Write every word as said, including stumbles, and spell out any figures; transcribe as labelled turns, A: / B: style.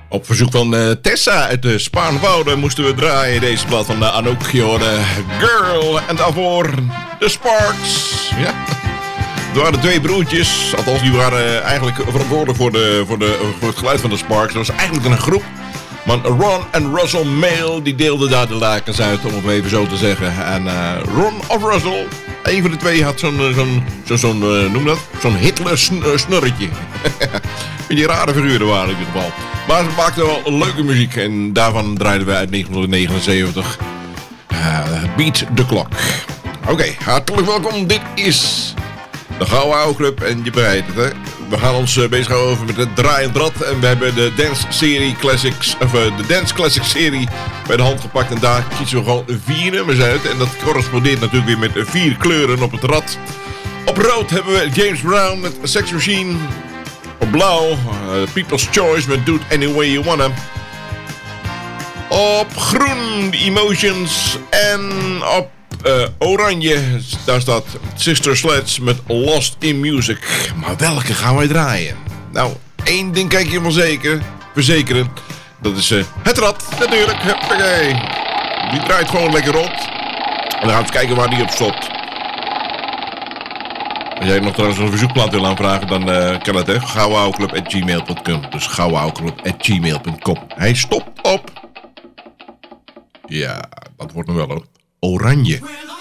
A: Op verzoek van uh, Tessa uit de Spaarnwoude moesten we draaien deze plaat van uh, Anouk Gjorde, Girl. En daarvoor de Sparks. Ja. Er waren twee broertjes, althans die waren eigenlijk verantwoordelijk voor, de, voor, de, voor het geluid van de Sparks. Dat was eigenlijk een groep. Maar Ron en Russell Mail die deelden daar de lakens uit, om het even zo te zeggen. En uh, Ron of Russell, een van de twee had zo'n, zo'n, zo, zo'n uh, noem dat, zo'n Hitler-snurretje. Die rare figuren waren in ieder geval. Maar ze maakten wel leuke muziek en daarvan draaiden we uit negentien negenenzeventig. Uh, Beat the Clock. Oké, okay, hartelijk welkom. Dit is de Gouden Oude Club en je bereidt het, hè. We gaan ons uh, bezighouden met het draaiend rad en we hebben de Dance Serie Classics, of uh, de Dance Classics serie bij de hand gepakt en daar kiezen we gewoon vier nummers uit en dat correspondeert natuurlijk weer met vier kleuren op het rad. Op rood hebben we James Brown met Sex Machine. Op blauw, uh, People's Choice met Do It Any Way You Wanna. Op groen, The Emotions. En op uh, oranje, daar staat Sister Sledge met Lost in Music. Maar welke gaan wij draaien? Nou, één ding kijk je wel zeker, verzekeren. Dat is uh, het rad, natuurlijk. Huppakee. Die draait gewoon lekker rond. En dan gaan we eens kijken waar die op stopt. Als jij nog trouwens een verzoekplaat wil aanvragen, dan uh, kan het, hè. Gouwenouwclub at gmail dot com. Dus gouwenouwclub at gmail dot com. Hij stopt op. Ja, dat wordt nog wel hoor. Oranje.